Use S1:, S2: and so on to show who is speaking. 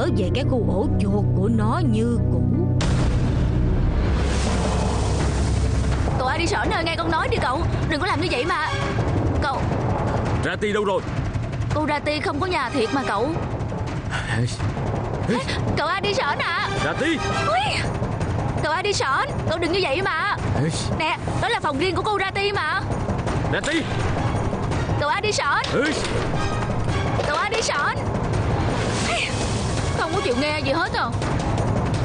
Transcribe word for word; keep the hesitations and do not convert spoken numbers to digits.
S1: trở về cái khu ổ chuột của nó như cũ.
S2: Cậu Addison ơi, nghe con nói đi cậu. Đừng có làm như vậy mà. Cậu
S3: Ratty đâu rồi?
S2: Cô Ratty không có nhà thiệt mà cậu. Cậu Addison à.
S3: Ratty.
S2: Cậu Addison, cậu đừng như vậy mà. Nè, đó là phòng riêng của cô Ratty mà.
S3: Ratty.
S2: Cậu Addison. Cậu Addison. Không có chịu nghe gì hết à.